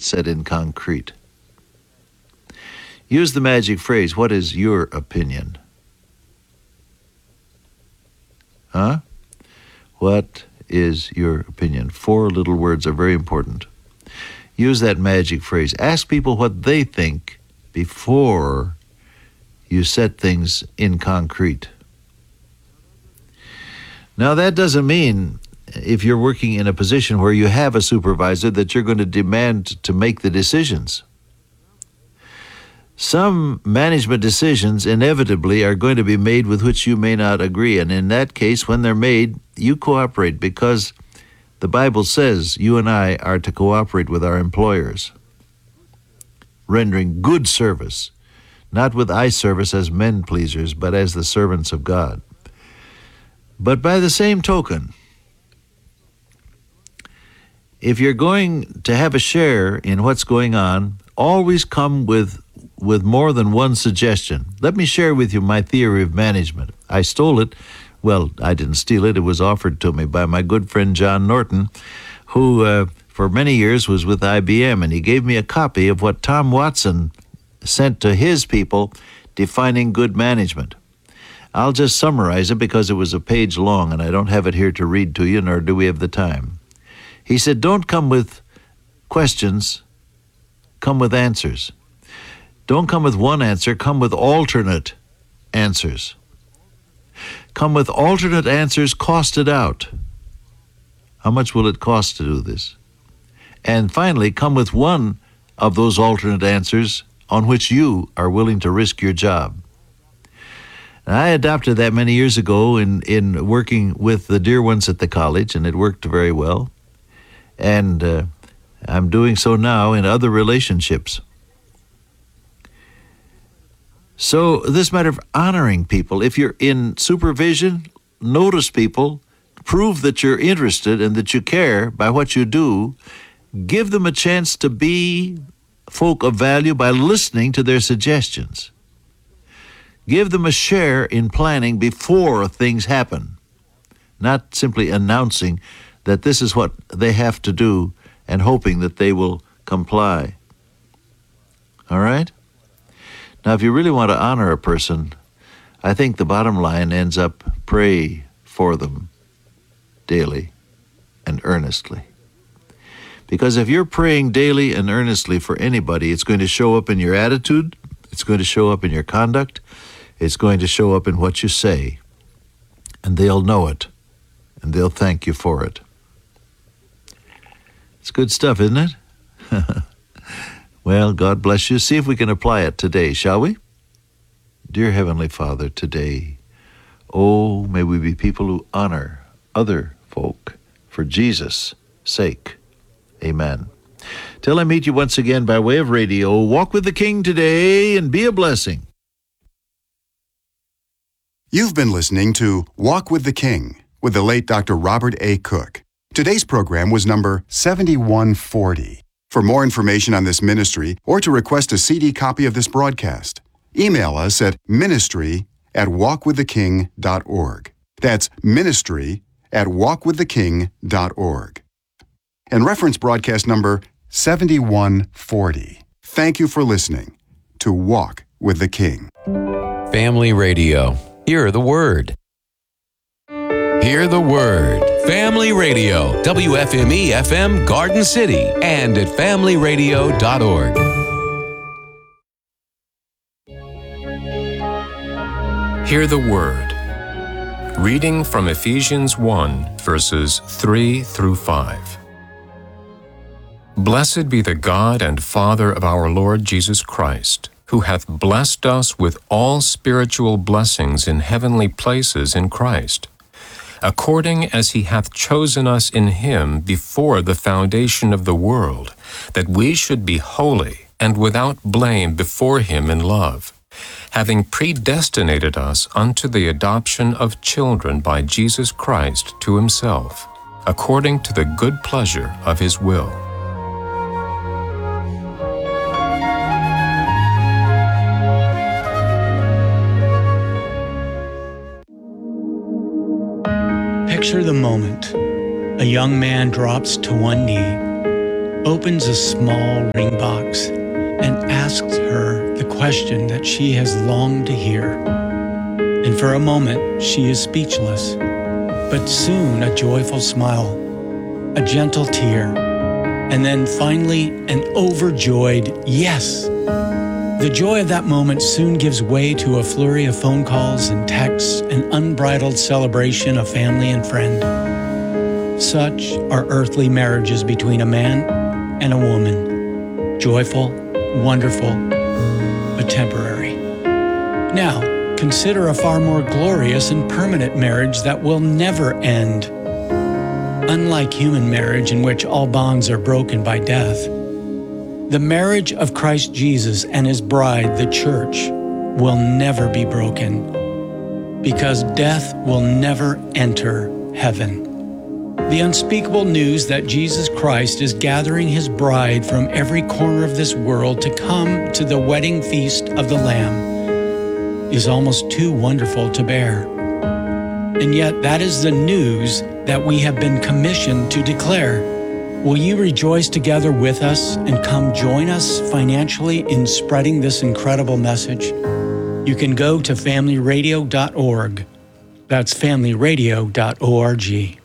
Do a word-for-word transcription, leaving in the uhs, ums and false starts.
it's set in concrete. Use the magic phrase, what is your opinion? Huh? What is your opinion? Four little words are very important. Use that magic phrase. Ask people what they think before you set things in concrete. Now, that doesn't mean if you're working in a position where you have a supervisor that you're going to demand to make the decisions. Some management decisions inevitably are going to be made with which you may not agree, and in that case, when they're made, you cooperate because the Bible says you and I are to cooperate with our employers, rendering good service, not with eye service as men pleasers, but as the servants of God. But by the same token, if you're going to have a share in what's going on, always come with with more than one suggestion. Let me share with you my theory of management. I stole it. Well, I didn't steal it. It was offered to me by my good friend John Norton, who uh, for many years was with I B M, and he gave me a copy of what Tom Watson sent to his people defining good management. I'll just summarize it because it was a page long, and I don't have it here to read to you, nor do we have the time. He said, don't come with questions, come with answers. Don't come with one answer, come with alternate answers. Come with alternate answers costed out. How much will it cost to do this? And finally, come with one of those alternate answers on which you are willing to risk your job. And I adopted that many years ago in, in working with the dear ones at the college, and it worked very well. And uh, I'm doing so now in other relationships. So this matter of honoring people, if you're in supervision, notice people, prove that you're interested and that you care by what you do, give them a chance to be folk of value by listening to their suggestions. Give them a share in planning before things happen, not simply announcing that this is what they have to do and hoping that they will comply. All right? Now, if you really want to honor a person, I think the bottom line ends up pray for them daily and earnestly. Because if you're praying daily and earnestly for anybody, it's going to show up in your attitude, it's going to show up in your conduct, it's going to show up in what you say, and they'll know it, and they'll thank you for it. It's good stuff, isn't it? Well, God bless you. See if we can apply it today, shall we? Dear Heavenly Father, today, oh, may we be people who honor other folk for Jesus' sake. Amen. Till I meet you once again by way of radio, walk with the King today and be a blessing. You've been listening to Walk with the King with the late Doctor Robert A. Cook. Today's program was number seventy-one forty. For more information on this ministry or to request a C D copy of this broadcast, email us at ministry at walk with the king dot org. That's ministry at walk with the king dot org. And reference broadcast number seventy-one forty. Thank you for listening to Walk with the King. Family Radio. Hear the Word. Hear the Word. Family Radio. W F M E F M Garden City and at family radio dot org. Hear the Word. Reading from Ephesians one, verses three through five. Blessed be the God and Father of our Lord Jesus Christ, who hath blessed us with all spiritual blessings in heavenly places in Christ, according as he hath chosen us in him before the foundation of the world, that we should be holy and without blame before him in love, having predestinated us unto the adoption of children by Jesus Christ to himself, according to the good pleasure of his will. Picture the moment. A young man drops to one knee, opens a small ring box and asks her the question that she has longed to hear. And for a moment, she is speechless. But soon a joyful smile, a gentle tear, and then finally an overjoyed yes. The joy of that moment soon gives way to a flurry of phone calls and texts and unbridled celebration of family and friend. Such are earthly marriages between a man and a woman. Joyful, wonderful, but temporary. Now, consider a far more glorious and permanent marriage that will never end. Unlike human marriage, in which all bonds are broken by death, the marriage of Christ Jesus and His bride, the church, will never be broken, because death will never enter heaven. The unspeakable news that Jesus Christ is gathering His bride from every corner of this world to come to the wedding feast of the Lamb is almost too wonderful to bear. And yet that is the news that we have been commissioned to declare. Will you rejoice together with us and come join us financially in spreading this incredible message? You can go to family radio dot org. That's family radio dot org.